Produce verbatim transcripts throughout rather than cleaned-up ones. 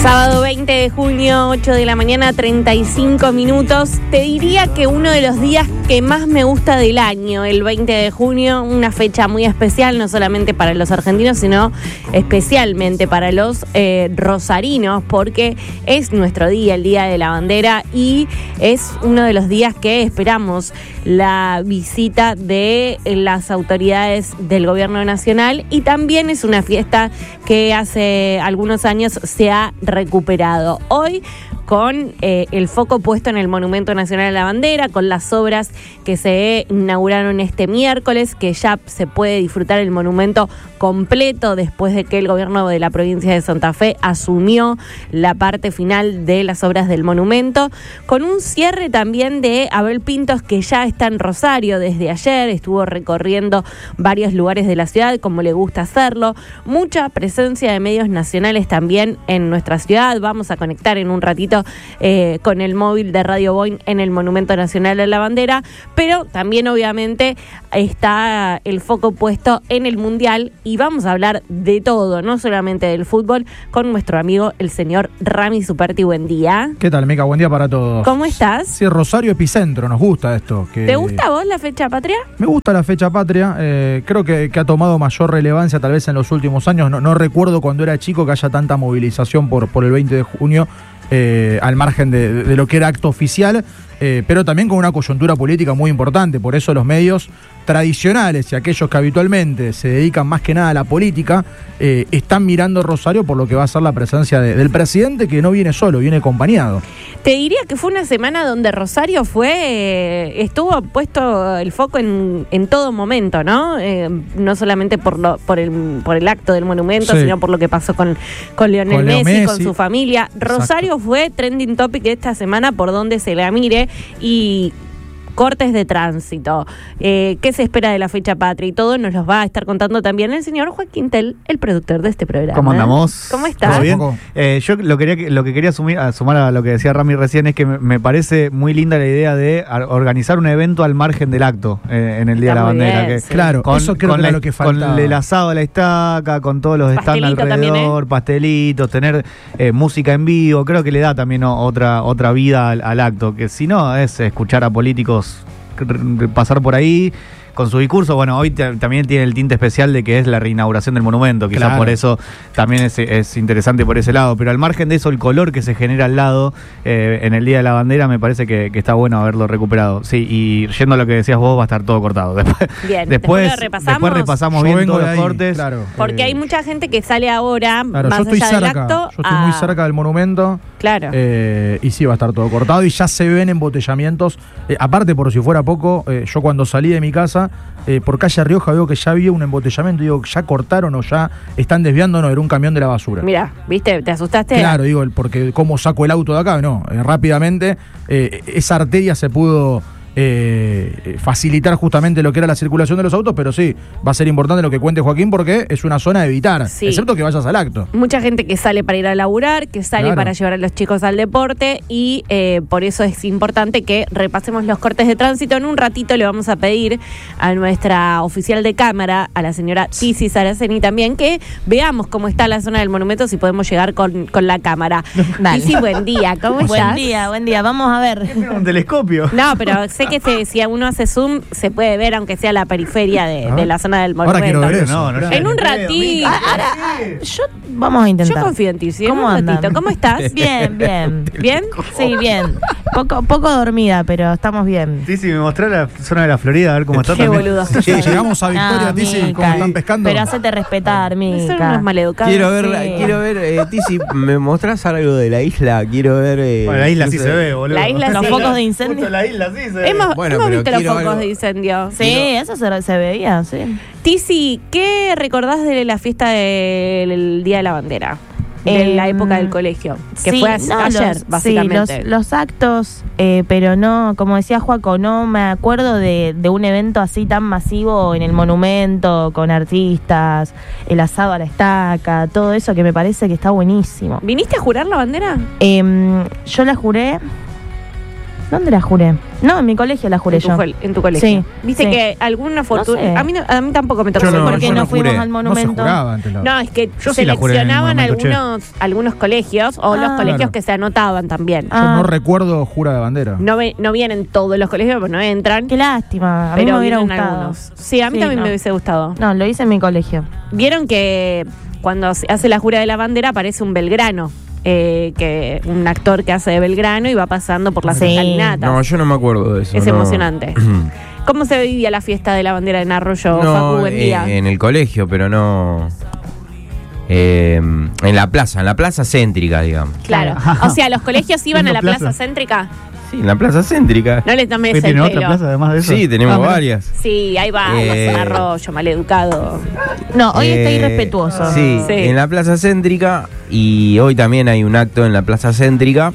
Sábado veinte de junio, ocho de la mañana, treinta y cinco minutos. Te diría que uno de los días que más me gusta del año, el veinte de junio, una fecha muy especial, no solamente para los argentinos, sino especialmente para los eh, rosarinos, porque es nuestro día, el Día de la Bandera, y es uno de los días que esperamos la visita de las autoridades del gobierno nacional, y también es una fiesta que hace algunos años se ha recuperado. Hoy con eh, el foco puesto en el Monumento Nacional de la Bandera, con las obras que se inauguraron este miércoles, que ya se puede disfrutar el monumento completo después de que el gobierno de la provincia de Santa Fe asumió la parte final de las obras del monumento, con un cierre también de Abel Pintos, que ya está en Rosario desde ayer, estuvo recorriendo varios lugares de la ciudad como le gusta hacerlo, mucha presencia de medios nacionales también en nuestra ciudad. Vamos a conectar en un ratito Eh, con el móvil de Radio Boing en el Monumento Nacional de la Bandera, pero también obviamente está el foco puesto en el Mundial, y vamos a hablar de todo, no solamente del fútbol, con nuestro amigo el señor Rami Superti. Buen día. ¿Qué tal, Mica? Buen día para todos. ¿Cómo estás? Sí, Rosario Epicentro, nos gusta esto. Que... ¿Te gusta a vos la fecha patria? Me gusta la fecha patria, eh, creo que, que ha tomado mayor relevancia tal vez en los últimos años. No, no recuerdo cuando era chico que haya tanta movilización por, por el veinte de junio. Eh, al margen de, de lo que era acto oficial, eh, pero también con una coyuntura política muy importante. Por eso los medios tradicionales y aquellos que habitualmente se dedican más que nada a la política eh, están mirando Rosario por lo que va a ser la presencia de, del presidente, que no viene solo, viene acompañado. Te diría que fue una semana donde Rosario fue eh, estuvo puesto el foco en, en todo momento, ¿no? Eh, no solamente por lo, por el por el acto del monumento, sí, sino por lo que pasó con, con Lionel con Messi, Messi, con su familia. Rosario Exacto. Fue trending topic esta semana por donde se la mire, y cortes de tránsito, eh, qué se espera de la fecha patria y todo nos los va a estar contando también el señor Joaquín Tell, el productor de este programa. ¿Cómo andamos? ¿Cómo estás? ¿Todo bien? Eh, yo lo, quería, lo que quería sumir, a sumar a lo que decía Rami recién es que me, me parece muy linda la idea de organizar un evento al margen del acto eh, en el Día Está de la Bandera. Bien, que, sí. Claro, con, eso creo con que la, era lo que faltaba. Con el asado a la estaca, con todos los stands alrededor, también, ¿eh? Pastelitos, tener eh, música en vivo, creo que le da también ¿no? otra, otra vida al, al acto, que si no es escuchar a políticos pasar por ahí con su discurso. Bueno, hoy t- también tiene el tinte especial de que es la reinauguración del monumento, quizás claro. Por eso también es, es interesante por ese lado, pero al margen de eso, el color que se genera al lado eh, en el Día de la Bandera me parece que, que está bueno haberlo recuperado. Sí, y yendo a lo que decías vos, va a estar todo cortado. Después, Bien, después, después, repasamos. después repasamos Yo bien vengo todos de los ahí, cortes. Claro, porque eh, hay mucha gente que sale ahora, claro, más yo estoy allá cerca, del acto. Yo estoy a... muy cerca del monumento. Claro. Eh, y sí, va a estar todo cortado y ya se ven embotellamientos. Eh, aparte, por si fuera poco, eh, yo cuando salí de mi casa, eh, por calle Rioja, veo que ya había un embotellamiento. Digo, ¿ya cortaron o ya están desviando? No, era un camión de la basura. Mira, ¿viste? ¿Te asustaste? Claro, digo, porque ¿cómo saco el auto de acá? No, eh, rápidamente eh, esa arteria se pudo Eh, facilitar justamente lo que era la circulación de los autos, pero sí, va a ser importante lo que cuente Joaquín, porque es una zona a evitar, sí. Excepto que vayas al acto. Mucha gente que sale para ir a laburar, que sale claro. para llevar a los chicos al deporte, y eh, por eso es importante que repasemos los cortes de tránsito. En un ratito le vamos a pedir a nuestra oficial de cámara, a la señora Tisi Saraceni también, que veamos cómo está la zona del monumento, si podemos llegar con, con la cámara. Tisi, buen día, ¿cómo estás? Buen día, buen día, vamos a ver. Un telescopio. No, pero sé que se, si uno hace zoom se puede ver, aunque sea la periferia de, ¿Ah? de la zona del monumento. Ahora quiero ver eso. No, no, en un ratito. Ahora, yo vamos a intentar. Yo confío en ti, ¿sí? ¿Cómo en un andan? ratito. ¿Cómo estás? Bien, bien. ¿Bien? Sí, bien. Poco, poco dormida, pero estamos bien. Sí, sí, me mostró la zona de la Florida, a ver cómo está Qué también. boludo. Sí, llegamos a Victoria, Ah, Tisi, Mica, ¿cómo están pescando? Pero hacete respetar, Mica. Son unos maleducados. Quiero ver, Sí. quiero ver, eh, Tisi, ¿me mostrás algo de la isla? Quiero ver. Eh, Bueno, la isla sí no se sé. ve, boludo. La isla Los sí. focos de incendio. Justo la isla sí se ve. Hemos, Bueno, hemos pero visto los quiero focos algo- de incendio. Sí, eso se, se veía, sí. Tisi, ¿qué recordás de la fiesta del Día de la Bandera? De Eh, la época del colegio, que sí, fue a- no, ayer, los, básicamente. Sí, los, los actos, eh, pero no, como decía Joaco, no me acuerdo de, de un evento así tan masivo en el monumento, con artistas, el asado a la estaca, todo eso que me parece que está buenísimo. ¿Viniste a jurar la bandera? Eh, yo la juré ¿Dónde la juré? No, en mi colegio la juré en tu, yo. en tu colegio. Sí. Viste sí. que alguna fortuna. No sé. a, mí no- a mí tampoco me tocó. Yo no, ¿Por qué yo no no fuimos juré. al No se monumento? juraba antes la- No, es que Yo sí la juré en el seleccionaban monumento, che. algunos, algunos colegios o los Ah. colegios Claro. que se anotaban también. Yo Ah. no recuerdo jura de bandera. No, ve- no vienen todos los colegios, porque no entran. Qué lástima. A mí pero me hubiera vienen gustado. algunos. Sí, a mí Sí, también no. me hubiese gustado. No, lo hice en mi colegio. Vieron que cuando se hace la jura de la bandera aparece un Belgrano, eh, que un actor que hace de Belgrano y va pasando por las Sí. escalinatas. No, yo no me acuerdo de eso. Es no. emocionante. ¿Cómo se vivía la fiesta de la bandera en Arroyo, Facu? No, Buen eh, día. en el colegio, pero no. eh, en la plaza, en la plaza céntrica, digamos. Claro. O sea, los colegios iban a Una la plaza, plaza. céntrica. Sí, en la plaza céntrica. No le tomes ¿Qué el tiene pelo. otra plaza además de eso? Sí, tenemos Ah, mirá. varias. Sí, ahí va, Eh, en Arroyo, maleducado. No, hoy está Eh, irrespetuoso. Sí, Sí. en la plaza céntrica. Y hoy también hay un acto en la plaza céntrica.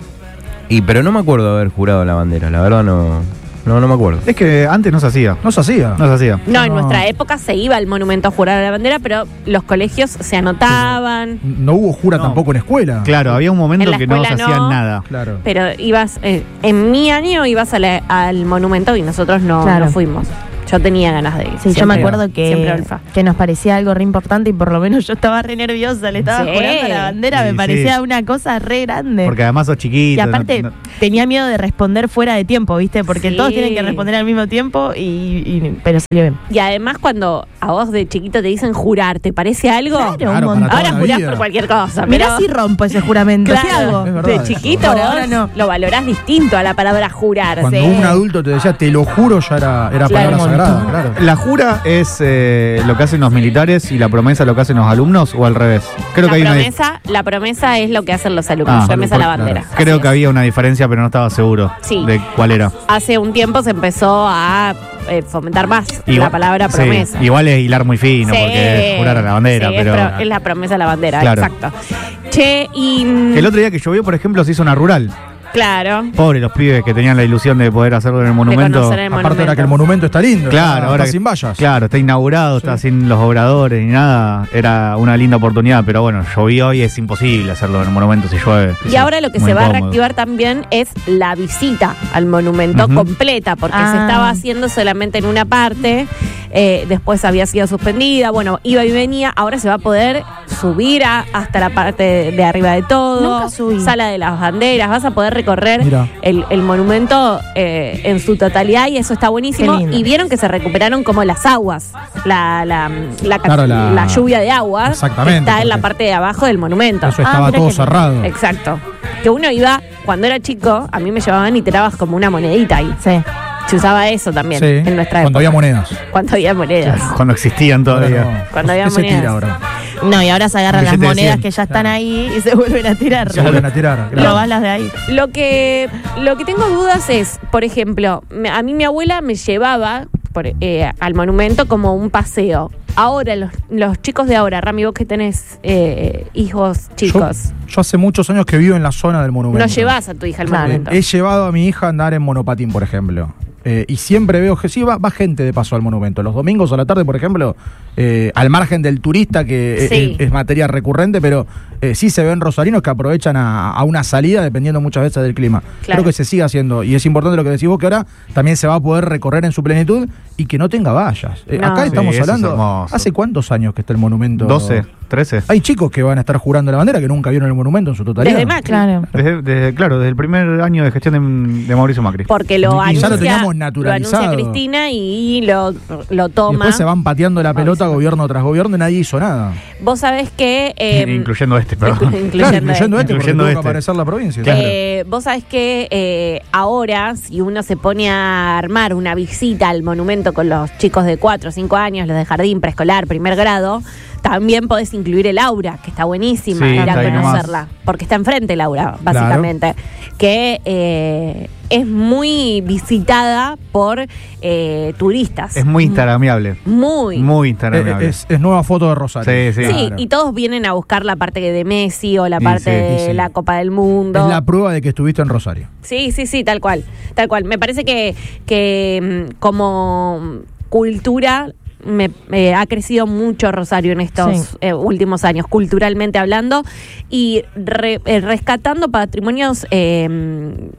Y pero no me acuerdo de haber jurado la bandera, la verdad no. No, no me acuerdo. Es que antes no se hacía. No se hacía. No se hacía. No, en No. nuestra época se iba al monumento a jurar a la bandera, pero los colegios se anotaban. No hubo jura No. tampoco en escuela. Claro, había un En momento la que no se escuela hacía no. nada. Claro. Pero ibas, eh, en mi año ibas a la- al monumento y nosotros no, Claro. no fuimos. Yo tenía ganas de ir. Sí, yo siempre me iba, acuerdo siempre que, Alfa. que nos parecía algo re importante y por lo menos yo estaba re nerviosa, le estaba Sí. jurando a la bandera, Sí, me parecía sí. una cosa re grande. Porque además sos chiquito. y aparte no- no- tenía miedo de responder fuera de tiempo, ¿viste? Porque Sí. todos tienen que responder al mismo tiempo y, y- pero salió bien. Y además cuando a vos de chiquito te dicen jurar, ¿te parece algo? Claro, Claro, un para montón. toda Ahora la jurás vida. por cualquier cosa. Mirá pero- si rompo ese juramento, ¿qué Claro, hago? Es verdad de eso. chiquito Por vos ahora no. lo valorás distinto a la palabra jurar. Cuando Sí. un adulto te decía, te lo juro, ya era, era Claro, palabra un sagrada. montón. Claro. La jura es eh, lo que hacen los militares y la promesa lo que hacen los alumnos o al revés. Creo la, que hay una dif- promesa, la promesa es lo que hacen los alumnos, Ah, la promesa a la claro. bandera. Creo Así que es. había una diferencia, pero no estaba seguro Sí. de cuál era. Hace un tiempo se empezó a eh, fomentar más la Igual- palabra sí, promesa. igual es hilar muy fino, Sí, porque es jurar a la bandera, sí, pero. es, pro- es la promesa a la bandera, Claro. exacto. Che, y. mm, El otro día que llovió, por ejemplo, se hizo una rural. Claro. Pobre los pibes que tenían la ilusión de poder hacerlo en el monumento. conocer el Aparte ahora que el monumento. monumento está lindo. Claro, está, ahora está que- sin vallas. Claro, está inaugurado, está sin los obradores ni nada. Era una linda oportunidad, pero bueno, llovió y es imposible hacerlo en el monumento si llueve. Y ahora lo que Muy se va a incómodo. reactivar también es la visita al monumento Ujú. completa, porque Ah. se estaba haciendo solamente en una parte, eh, después había sido suspendida, bueno, iba y venía, ahora se va a poder subir a- hasta la parte de, de arriba de todo, Nunca subí. sala de las banderas, vas a poder recorrer Mira. el, el monumento eh, en su totalidad y eso está buenísimo. Qué lindo. Y vieron que se recuperaron como las aguas, la, la, la, Claro, la- la lluvia de agua Exactamente, que está en la porque- parte de abajo del monumento. Eso Ah, estaba mirá todo qué lindo. cerrado. Exacto. Que uno iba, cuando era chico, a mí me llevaban y tirabas como una monedita ahí. Sí. Se usaba eso también Sí, en nuestra cuando época. había monedas. Cuando había monedas. Cuando existían todavía. Ahora no. Cuando había ¿Qué se monedas. tira ahora? No, y ahora se agarran las Billete de monedas cien. que ya están Claro. ahí y se vuelven a tirar. Se vuelven a tirar. claro. Robás las de ahí. Lo que, lo que tengo dudas es, por ejemplo, me- a mí mi abuela me llevaba por, eh, al monumento como un paseo. Ahora, los, los chicos de ahora, Rami, vos que tenés eh, hijos chicos, Yo, yo hace muchos años que vivo en la zona del monumento. no llevás a tu hija al Claro. monumento. He llevado a mi hija a andar en monopatín, por ejemplo. Eh, y siempre veo que sí, va, va gente de paso al monumento. Los domingos a la tarde, por ejemplo, eh, al margen del turista, que eh, Sí. es, es materia recurrente, pero eh, sí se ven rosarinos que aprovechan a, a una salida dependiendo muchas veces del clima. Claro. Creo que se sigue haciendo. Y es importante lo que decís vos, que ahora también se va a poder recorrer en su plenitud y que no tenga vallas. Eh, No. acá Sí, estamos eso es hablando. hermoso. ¿Hace cuántos años que está el monumento? doce, trece. Hay chicos que van a estar jurando la bandera que nunca vieron el monumento en su totalidad. Desde Macri. Claro. Desde, desde- claro, desde el primer año de gestión de, de Mauricio Macri. Porque lo Y ya anuncia, lo teníamos lo naturalizado. anuncia Cristina y lo, lo Y toma. después se van pateando la pelota Mauricio. gobierno tras gobierno y nadie hizo nada. Vos sabés que... eh, Incluyendo este, perdón. incluyendo Claro, incluyendo este, porque Incluyendo tuvo que este. aparecer la provincia. Claro. Eh, vos sabés que eh, ahora, si uno se pone a armar una visita al monumento con los chicos de cuatro o cinco años, los de jardín, preescolar, primer grado, también podés incluir el aula, que está buenísima, Sí, ir a está ahí conocerla. Porque está enfrente el aula, básicamente. Que eh, es muy visitada por eh, turistas. Es muy instagramiable. Muy. Muy Eh, instagramiable. es, es nueva foto de Rosario. Sí, sí. Sí, Claro. y todos vienen a buscar la parte de Messi o la Y parte sí, de y sí. la Copa del Mundo. Es la prueba de que estuviste en Rosario. Sí, sí, sí, tal cual, tal cual. Me parece que, que mm, como cultura me, eh, ha crecido mucho Rosario en estos Sí. eh, últimos años, culturalmente hablando, y re- eh, rescatando patrimonios eh,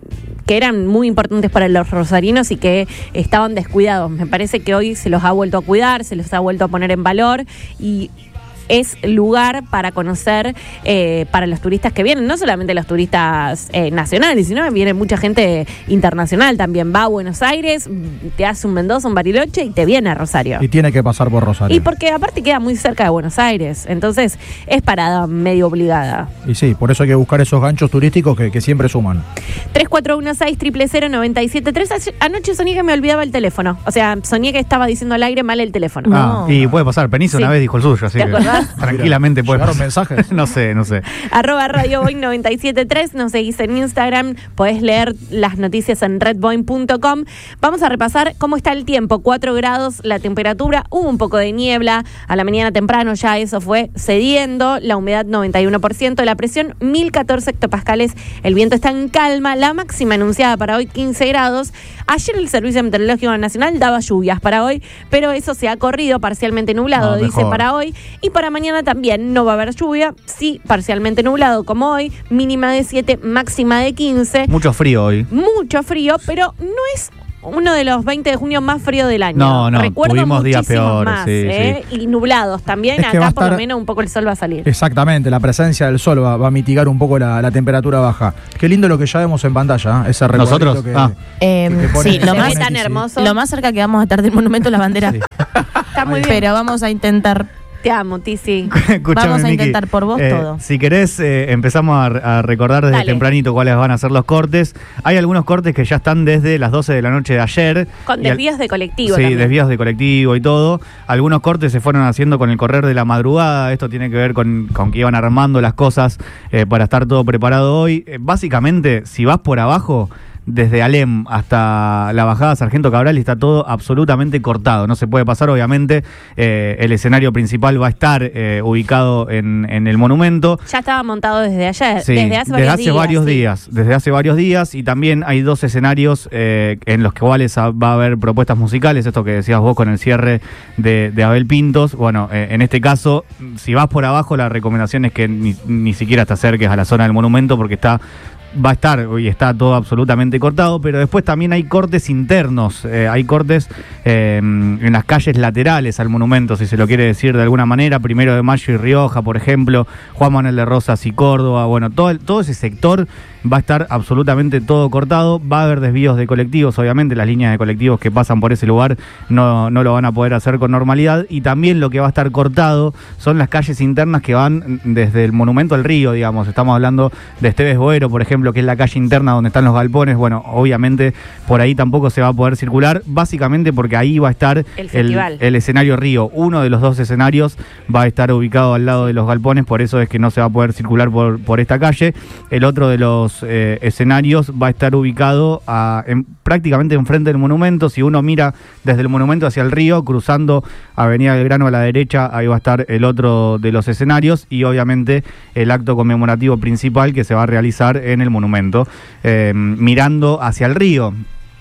que eran muy importantes para los rosarinos y que estaban descuidados. Me parece que hoy se los ha vuelto a cuidar, se los ha vuelto a poner en valor y es lugar para conocer eh, para los turistas que vienen, no solamente los turistas eh, nacionales, sino que viene mucha gente internacional también. Va a Buenos Aires, te hace un Mendoza, un Bariloche y te viene a Rosario. Y tiene que pasar por Rosario. Y porque aparte queda muy cerca de Buenos Aires, entonces es parada medio obligada. Y sí, por eso hay que buscar esos ganchos turísticos que, que siempre suman. tres cuatro uno seis, cero cero cero, nueve siete tres. Anoche soñé que me olvidaba el teléfono. O sea, soñé que estaba diciendo al aire mal el teléfono. Ah, No. y puede pasar. Penizo Sí. una vez dijo el suyo, así ¿Te que acordás? tranquilamente puede ¿Llegaron pasar. mensajes? No sé, no sé. Arroba Radio Boing noventa y siete tres, nos seguís en Instagram, podés leer las noticias en redboing punto com. Vamos a repasar cómo está el tiempo, cuatro grados la temperatura, hubo un poco de niebla, a la mañana temprano ya eso fue cediendo, la humedad noventa y uno por ciento, la presión mil catorce hectopascales, el viento está en calma, la máxima anunciada para hoy quince grados. Ayer el Servicio Meteorológico Nacional daba lluvias para hoy, pero eso se ha corrido, parcialmente nublado, No, dice mejor. para hoy, y para mañana también no va a haber lluvia, sí, parcialmente nublado como hoy, mínima de siete, máxima de quince, Mucho frío hoy. mucho frío, pero no es uno de los veinte de junio más frío del año. No, no, Recuerdo tuvimos días muchísimos peores, más, sí, ¿eh? Y nublados también, Es que va acá a por lo estar- menos un poco el sol va a salir. Exactamente, la presencia del sol va, va a mitigar un poco la, la temperatura baja. Qué lindo lo que ya vemos en pantalla, ¿eh? Ese recuadrito ¿Nosotros? que, Ah. Eh, que- que pone- sí, lo Se más, ve tan sí. hermoso. lo más cerca que vamos a estar del monumento a la bandera. Sí. Está muy bien. Pero vamos a intentar. Te amo, Tizi. Escuchame, Vamos a Miki, intentar por vos eh, todo. Si querés, eh, empezamos a, a recordar desde Dale. tempranito cuáles van a ser los cortes. Hay algunos cortes que ya están desde las doce de la noche de ayer. Con Y al- desvíos de colectivo Sí, también. desvíos de colectivo y todo. Algunos cortes se fueron haciendo con el correr de la madrugada. Esto tiene que ver con, con que iban armando las cosas eh, para estar todo preparado hoy. Eh, básicamente, si vas por abajo, desde Alem hasta la bajada Sargento Cabral está todo absolutamente cortado. No se puede pasar, obviamente. Eh, el escenario principal va a estar eh, ubicado en, en el monumento. Ya estaba montado desde ayer, Sí, desde hace varios días. varios sí. días, desde hace varios días, y también hay dos escenarios eh, en los cuales a- va a haber propuestas musicales, esto que decías vos con el cierre de, de Abel Pintos. Bueno, eh, en este caso, si vas por abajo, la recomendación es que ni, ni siquiera te acerques a la zona del monumento porque está va a estar y está todo absolutamente cortado, pero después también hay cortes internos, eh, hay cortes eh, en las calles laterales al monumento, si se lo quiere decir de alguna manera, Primero de Mayo y Rioja, por ejemplo, Juan Manuel de Rosas y Córdoba, bueno, todo, el- todo ese sector va a estar absolutamente todo cortado, va a haber desvíos de colectivos, obviamente las líneas de colectivos que pasan por ese lugar no, no lo van a poder hacer con normalidad, y también lo que va a estar cortado son las calles internas que van desde el monumento al río, digamos, estamos hablando de Esteves Boero, por ejemplo, que es la calle interna donde están los galpones. Bueno, obviamente por ahí tampoco se va a poder circular, básicamente porque ahí va a estar El festival. el escenario Río. Uno de los dos escenarios va a estar ubicado al lado de los galpones, por eso es que no se va a poder circular por, por esta calle. El otro de los eh, escenarios va a estar ubicado a, en, prácticamente enfrente del monumento. Si uno mira desde el monumento hacia el río, cruzando Avenida Belgrano a la derecha, ahí va a estar el otro de los escenarios, y obviamente el acto conmemorativo principal que se va a realizar en el monumento, eh, mirando hacia el río.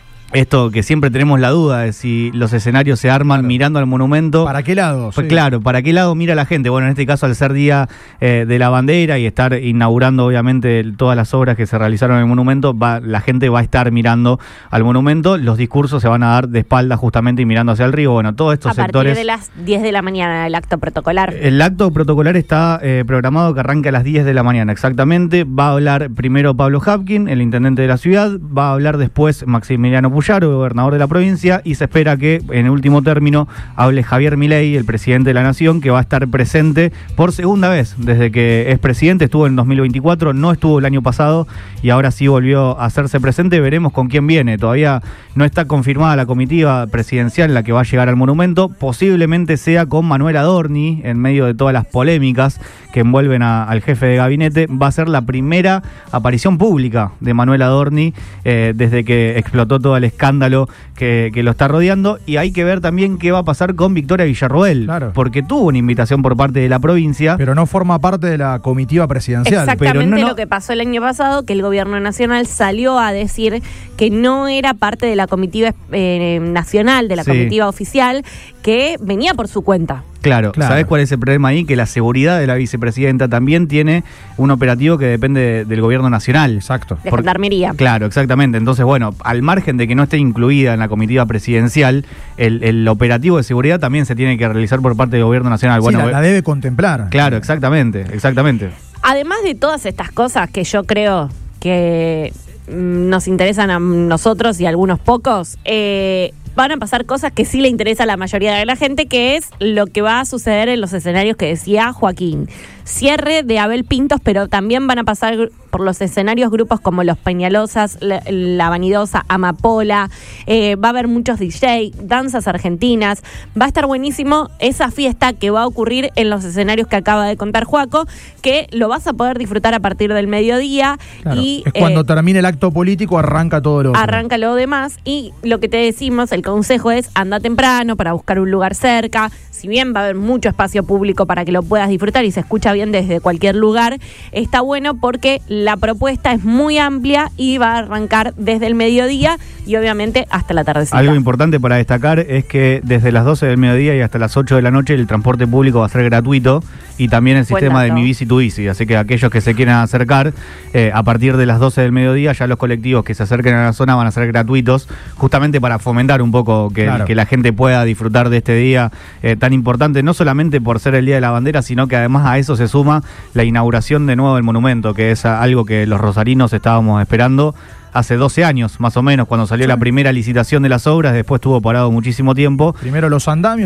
Esto que siempre tenemos la duda de si los escenarios se arman Claro. mirando al monumento. ¿Para qué lado? Pues Sí. claro, ¿para qué lado mira la gente? Bueno, en este caso, al ser día eh, de la bandera y estar inaugurando obviamente el- todas las obras que se realizaron en el monumento, va, la gente va a estar mirando al monumento, los discursos se van a dar de espalda justamente y mirando hacia el río. Bueno, todos estos A partir sectores... de las diez de la mañana, el acto protocolar. El acto protocolar está eh, programado que arranque a las diez de la mañana exactamente. Va a hablar primero Pablo Hapkin, el intendente de la ciudad, va a hablar después Maximiliano Puyaro, gobernador de la provincia, y se espera que en último término hable Javier Milei, el presidente de la nación, que va a estar presente por segunda vez desde que es presidente. Estuvo en dos mil veinticuatro, no estuvo el año pasado y ahora sí volvió a hacerse presente. Veremos con quién viene. Todavía no está confirmada la comitiva presidencial en la que va a llegar al monumento. Posiblemente sea con Manuel Adorni, en medio de todas las polémicas que envuelven a- al jefe de gabinete. Va a ser la primera aparición pública de Manuel Adorni eh, desde que explotó todo el escándalo que, que lo está rodeando, y hay que ver también qué va a pasar con Victoria Villarroel, Claro. porque tuvo una invitación por parte de la provincia. Pero no forma parte de la comitiva presidencial. Exactamente pero no- no- lo que pasó el año pasado, que el gobierno nacional salió a decir que no era parte de la comitiva eh, nacional, de la Sí. comitiva oficial, que venía por su cuenta. Claro, Claro. ¿sabés cuál es el problema ahí? Que la seguridad de la vicepresidenta también tiene un operativo que depende de- del gobierno nacional. Exacto. De Por- gendarmería. Claro, exactamente. Entonces, bueno, al margen de que no esté incluida en la comitiva presidencial, el, el operativo de seguridad también se tiene que realizar por parte del gobierno nacional. Sí, Bueno, la, la debe contemplar. claro, exactamente, exactamente. Además de todas estas cosas que yo creo que mm, nos interesan a nosotros y a algunos pocos, eh, van a pasar cosas que sí le interesa a la mayoría de la gente, que es lo que va a suceder en los escenarios que decía Joaquín. Cierre de Abel Pintos, pero también van a pasar por los escenarios grupos como Los Peñalosas, La, la Vanidosa, Amapola, eh, va a haber muchos D J, danzas argentinas, va a estar buenísimo esa fiesta que va a ocurrir en los escenarios que acaba de contar Joaco, que lo vas a poder disfrutar a partir del mediodía. Claro. Y es cuando eh, termine el acto político, arranca todo lo otro. arranca lo demás, y lo que te decimos, el consejo es anda temprano para buscar un lugar cerca. Si bien va a haber mucho espacio público para que lo puedas disfrutar y se escucha bien desde cualquier lugar, está bueno porque la propuesta es muy amplia y va a arrancar desde el mediodía y obviamente hasta la tardecita. Algo importante para destacar es que desde las doce del mediodía y hasta las ocho de la noche el transporte público va a ser gratuito y también el Buen sistema de dato. Mi Bici Tu Bici. Así que aquellos que se quieran acercar, eh, a partir de las doce del mediodía, ya los colectivos que se acerquen a la zona van a ser gratuitos, justamente para fomentar un poco que, Claro. que la gente pueda disfrutar de este día eh, tan importante, no solamente por ser el Día de la Bandera, sino que además a eso se suma la inauguración de nuevo del monumento, que es algo que los rosarinos estábamos esperando hace doce años, más o menos, cuando salió Sí. la primera licitación de las obras. Después estuvo parado muchísimo tiempo. Primero los andamios.